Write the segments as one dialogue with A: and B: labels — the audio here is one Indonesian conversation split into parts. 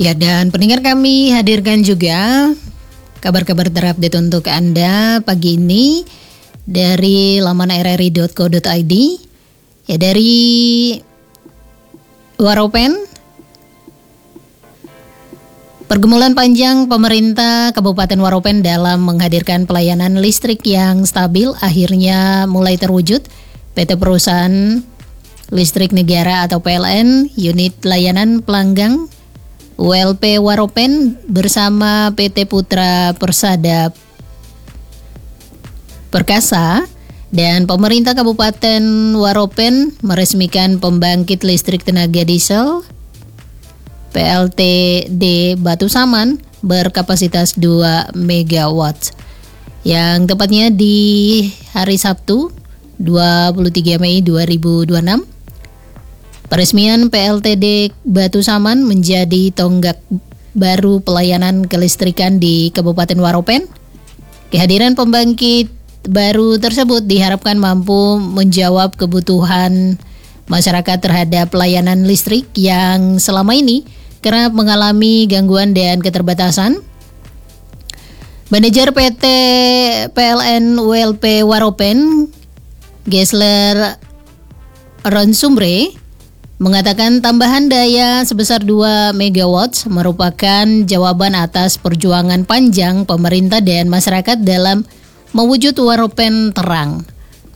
A: Ya, dan pendengar, kami hadirkan juga kabar-kabar terupdate untuk Anda pagi ini dari laman rri.co.id. Ya, dari Waropen, pergumulan panjang pemerintah Kabupaten Waropen dalam menghadirkan pelayanan listrik yang stabil akhirnya mulai terwujud. PT Perusahaan Listrik Negara atau PLN, Unit Layanan Pelanggang ULP Waropen bersama PT Putra Persada Perkasa dan pemerintah Kabupaten Waropen meresmikan pembangkit listrik tenaga diesel PLTD Batu Saman berkapasitas 2 MW yang tepatnya di hari Sabtu 23 Mei 2026. Peresmian PLTD Batu Saman menjadi tonggak baru pelayanan kelistrikan di Kabupaten Waropen. Kehadiran pembangkit baru tersebut diharapkan mampu menjawab kebutuhan masyarakat terhadap pelayanan listrik yang selama ini kerap mengalami gangguan dan keterbatasan. Manajer PT PLN ULP Waropen, Gesler Ronsumre, mengatakan tambahan daya sebesar 2 MW merupakan jawaban atas perjuangan panjang pemerintah dan masyarakat dalam mewujud Waropen terang.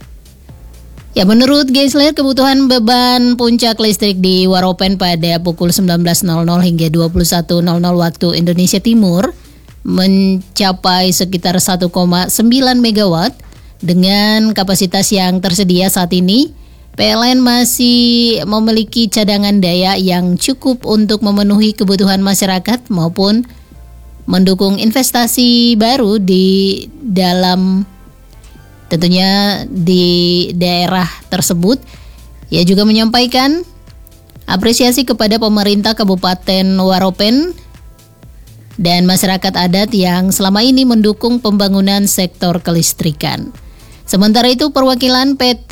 A: Ya, menurut Gesler, kebutuhan beban puncak listrik di Waropen pada pukul 19.00 hingga 21.00 waktu Indonesia Timur mencapai sekitar 1,9 MW. Dengan kapasitas yang tersedia saat ini, PLN masih memiliki cadangan daya yang cukup untuk memenuhi kebutuhan masyarakat maupun mendukung investasi baru di dalam tentunya di daerah tersebut. Ia juga menyampaikan apresiasi kepada pemerintah Kabupaten Waropen dan masyarakat adat yang selama ini mendukung pembangunan sektor kelistrikan. Sementara itu, perwakilan PT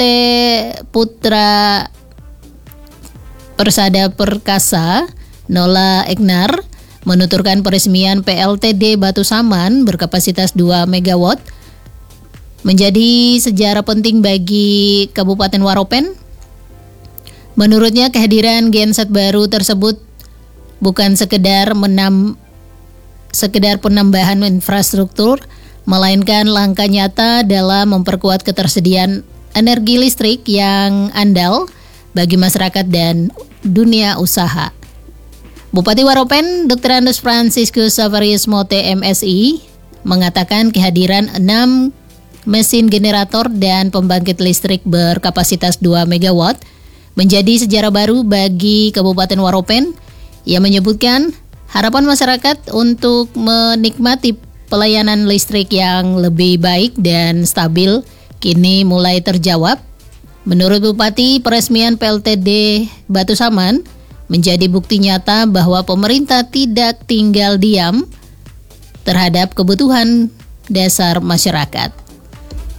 A: Putra Persada Perkasa, Nola Egnar, menuturkan peresmian PLTD Batu Saman berkapasitas 2 MW menjadi sejarah penting bagi Kabupaten Waropen. Menurutnya, kehadiran genset baru tersebut bukan sekedar penambahan infrastruktur, melainkan langkah nyata dalam memperkuat ketersediaan energi listrik yang andal bagi masyarakat dan dunia usaha. Bupati Waropen, Dr. Andes Franciscus Savarius Mote MSI, mengatakan kehadiran 6 mesin generator dan pembangkit listrik berkapasitas 2 MW menjadi sejarah baru bagi Kabupaten Waropen. Ia menyebutkan harapan masyarakat untuk menikmati pelayanan listrik yang lebih baik dan stabil kini mulai terjawab. Menurut Bupati, peresmian PLTD Batu Saman menjadi bukti nyata bahwa pemerintah tidak tinggal diam terhadap kebutuhan dasar masyarakat.